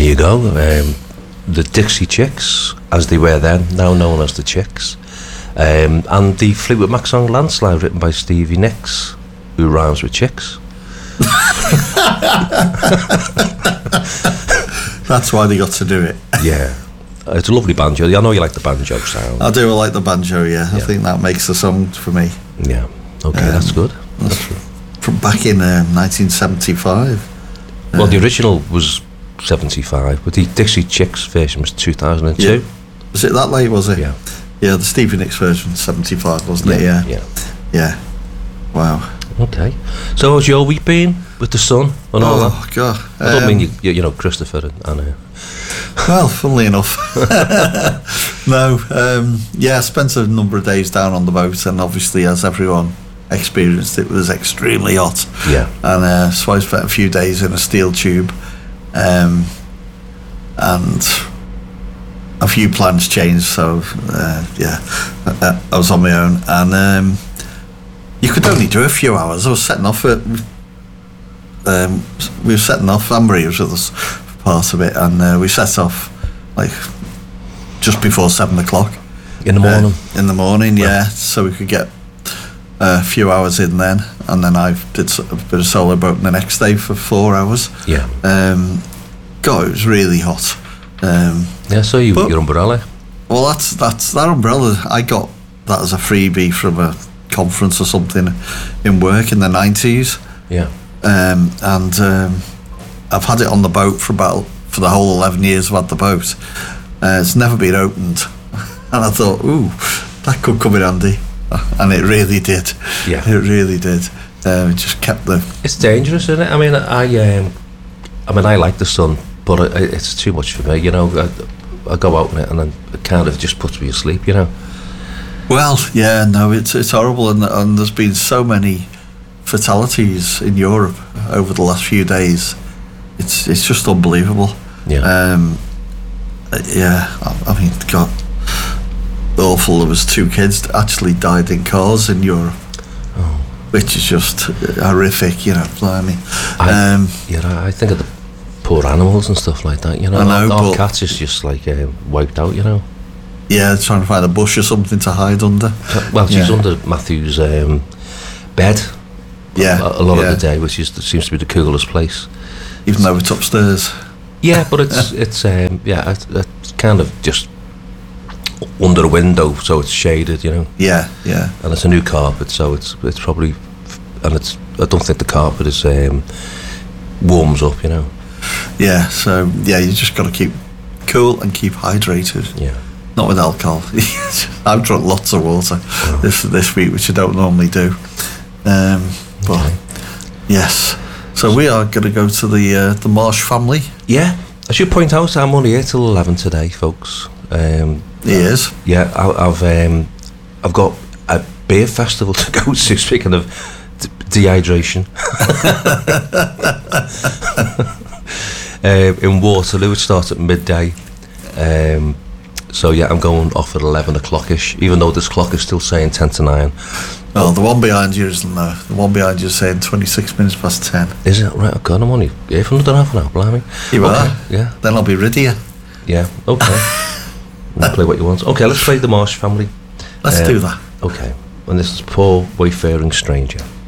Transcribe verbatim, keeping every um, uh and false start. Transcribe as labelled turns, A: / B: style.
A: you go. Um, the Dixie Chicks, as they were then, now known as the Chicks. Um, and the Fleetwood Mac song Landslide, written by Stevie Nicks, who rhymes with chicks.
B: That's why they got to do it.
A: Yeah. It's a lovely banjo. I know you like the banjo sound.
B: I do like the banjo, yeah. I
A: Yeah.
B: think that makes the song for me.
A: Yeah. Okay,
B: Um,
A: that's good.
B: That's from back in um, nineteen seventy-five.
A: Well, the original was seventy-five, but the Dixie Chicks version was two thousand two.
B: Yeah. Was it that late, was it?
A: Yeah.
B: Yeah, the Stevie Nicks version was seventy-five, wasn't it? Yeah.
A: Yeah.
B: Yeah. Wow.
A: Okay. So how's your week been with the sun and all that?
B: Oh, God.
A: I don't
B: Um,
A: mean you, you, you know, Christopher and Anna.
B: Well, funnily enough. No, um, yeah, I spent a number of days down on the boat, and obviously, as everyone experienced, it was extremely hot.
A: Yeah.
B: And uh, so I spent a few days in a steel tube, um, and a few plans changed, so uh, yeah, I, I was on my own, and um, you could only do a few hours. I was setting off at, um, we were setting off, Anne-Marie was with us for part of it, and uh, we set off like just before seven o'clock
A: In the morning?
B: uh, in the morning, yeah, so we could get a few hours in then, and then I did s- a bit of solo boating the next day for four hours.
A: Yeah.
B: Um, God, it was really hot. Um,
A: Yeah, so you
B: But-
A: your umbrella.
B: well, that's that's that umbrella. I got that as a freebie from a conference or something in work in the nineties,
A: Yeah.
B: um, and um, I've had it on the boat for about for the whole eleven years I've had the boat. Uh, it's never been opened, and I thought, ooh, that could come in handy, and it really did.
A: Yeah.
B: It really did. Um, it just kept the
A: It's dangerous, isn't it? I mean, I um, I mean, I like the sun, but I, I- it's too much for me. You know, I, I go out in it, and then it kind of just puts me asleep. You know.
B: well, yeah, no, it's it's horrible, and and there's been so many fatalities in Europe over the last few days. It's it's just unbelievable.
A: Yeah.
B: Um, uh, yeah, I, I mean, God, awful. There was two kids that actually died in cars in Europe,
A: Oh.
B: which is just horrific. You know, blimey.
A: I,
B: Um,
A: yeah, I, I think of the poor animals and stuff like that. You know,
B: I know,
A: our, our
B: but-
A: cats is just like uh, wiped out. You know.
B: yeah, trying to find a bush or something to hide under.
A: Well, she's
B: Yeah.
A: under Matthew's um, bed
B: Yeah,
A: a, a lot
B: yeah.
A: of the day, which is seems to be the coolest place.
B: Even though it's upstairs.
A: Yeah, but it's it's um, yeah, it's, it's kind of just under a window, so it's shaded, you know,
B: Yeah, yeah.
A: and it's a new carpet, so it's it's probably, and it's I don't think the carpet is um, warms up, you know.
B: Yeah, so yeah, you just got to keep cool and keep hydrated.
A: Yeah.
B: Not with alcohol. I've drunk lots of water
A: Oh.
B: this this week, which I don't normally do. Um, but
A: Okay.
B: yes, so we are going to go to the uh, the Marsh family.
A: Yeah, I should point out I'm only here till eleven today, folks. Um,
B: He is.
A: yeah, I, I've um, I've got a beer festival to go to. Speaking of d- dehydration, um, in Waterloo, it starts at midday. Um, so yeah, I'm going off at eleven o'clock ish. Even though this clock is still saying ten to nine.
B: Oh, the one behind you isn't there. The one behind you is saying twenty-six minutes past ten.
A: Is it right? Oh God, I'm only here for another half an hour. Blimey.
B: You
A: okay,
B: are?
A: Yeah.
B: Then I'll be rid of you.
A: Yeah. Okay. We'll play what you want. Okay, let's play the Marsh family.
B: Let's
A: Um,
B: do that.
A: Okay. And this is Poor Wayfaring Stranger.